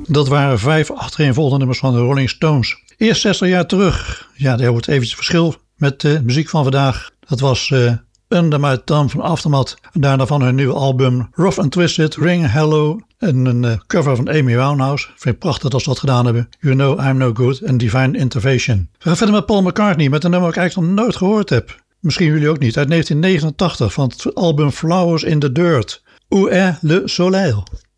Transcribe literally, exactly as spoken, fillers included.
Dat waren vijf achtereenvolgende nummers van de Rolling Stones. Eerst zestig jaar terug. Ja, daar wordt eventjes verschil met de muziek van vandaag. Dat was uh, Under My Thumb van Aftermath. En daarna van hun nieuwe album Rough and Twisted, Ring Hello. En een uh, cover van Amy Winehouse. Ik vind het prachtig dat ze dat gedaan hebben. You Know I'm No Good en Divine Intervention. We gaan verder met Paul McCartney met een nummer dat ik eigenlijk nog nooit gehoord heb. Misschien jullie ook niet. Uit negentien negenentachtig van het album Flowers in the Dirt. Où est le soleil?